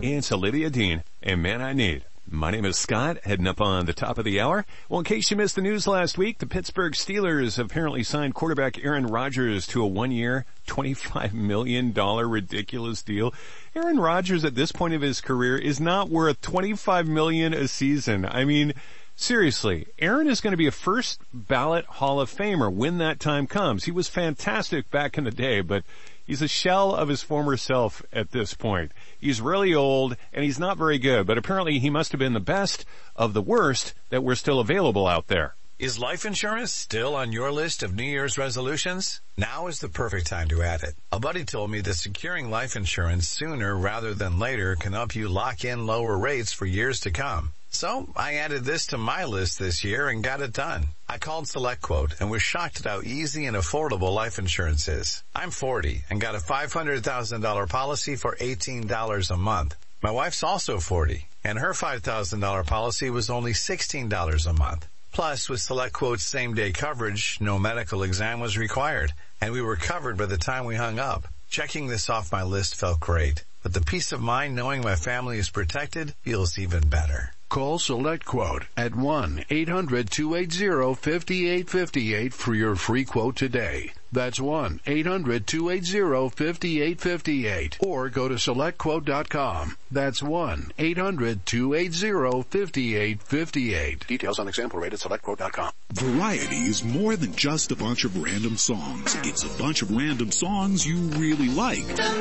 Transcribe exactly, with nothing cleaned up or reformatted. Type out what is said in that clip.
It's Olivia Dean and Man I Need. My name is Scott, heading up on the top of the hour. Well, in case you missed the news last week, the Pittsburgh Steelers apparently signed quarterback Aaron Rodgers to a one-year, twenty-five million dollars ridiculous deal. Aaron Rodgers at this point of his career is not worth twenty-five million dollars a season. I mean, seriously, Aaron is going to be a first ballot Hall of Famer when that time comes. He was fantastic back in the day, but he's a shell of his former self at this point. He's really old, and he's not very good, but apparently he must have been the best of the worst that were still available out there. Is life insurance still on your list of New Year's resolutions? Now is the perfect time to add it. A buddy told me that securing life insurance sooner rather than later can help you lock in lower rates for years to come. So I added this to my list this year and got it done. I called SelectQuote and was shocked at how easy and affordable life insurance is. I'm forty and got a five hundred thousand dollars policy for eighteen dollars a month. My wife's also forty and her five thousand dollars policy was only sixteen dollars a month. Plus, with SelectQuote's same-day coverage, no medical exam was required, and we were covered by the time we hung up. Checking this off my list felt great, but the peace of mind knowing my family is protected feels even better. Call SelectQuote at one eight hundred two eight zero five eight five eight for your free quote today. That's one eight hundred two eight zero five eight five eight. Or go to select quote dot com. That's one eight hundred two eight zero five eight five eight. Details on example rate at select quote dot com. Variety is more than just a bunch of random songs. It's a bunch of random songs you really like.